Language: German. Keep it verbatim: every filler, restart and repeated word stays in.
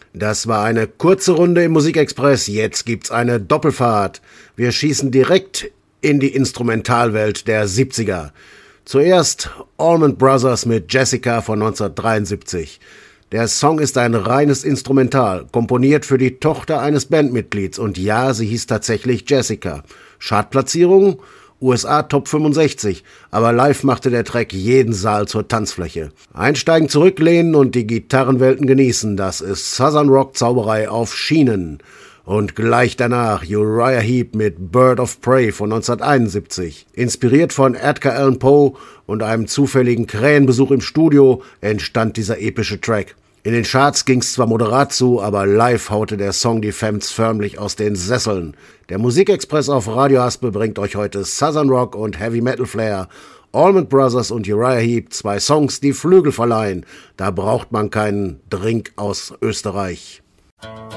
Das war eine kurze Runde im Musikexpress, jetzt gibt's eine Doppelfahrt. Wir schießen direkt in die Instrumentalwelt der siebziger. Zuerst Allman Brothers mit Jessica von neunzehnhundertdreiundsiebzig. Der Song ist ein reines Instrumental, komponiert für die Tochter eines Bandmitglieds und ja, sie hieß tatsächlich Jessica. Chartplatzierung? U S A Top fünfundsechzig, aber live machte der Track jeden Saal zur Tanzfläche. Einsteigen, zurücklehnen und die Gitarrenwelten genießen, das ist Southern Rock Zauberei auf Schienen. Und gleich danach Uriah Heep mit Bird of Prey von neunzehnhunderteinundsiebzig. Inspiriert von Edgar Allan Poe und einem zufälligen Krähenbesuch im Studio entstand dieser epische Track. In den Charts ging's zwar moderat zu, aber live haute der Song die Fans förmlich aus den Sesseln. Der Musikexpress auf Radio Haspe bringt euch heute Southern Rock und Heavy Metal Flair. Allman Brothers und Uriah Heep, zwei Songs, die Flügel verleihen. Da braucht man keinen Drink aus Österreich.